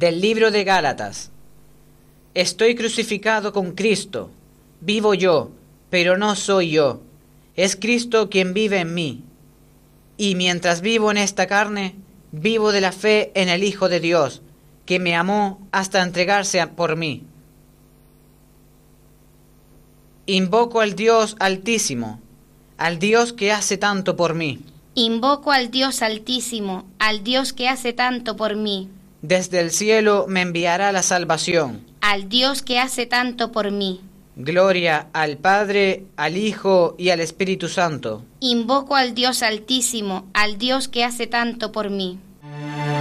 Del libro de Gálatas. Estoy crucificado con Cristo. Vivo yo, pero no soy yo. Es Cristo quien vive en mí. Y mientras vivo en esta carne, vivo de la fe en el Hijo de Dios, que me amó hasta entregarse por mí. Invoco al Dios Altísimo, al Dios que hace tanto por mí. Invoco al Dios Altísimo, al Dios que hace tanto por mí. Desde el cielo me enviará la salvación. Al Dios que hace tanto por mí. Gloria al Padre, al Hijo y al Espíritu Santo. Invoco al Dios Altísimo, al Dios que hace tanto por mí.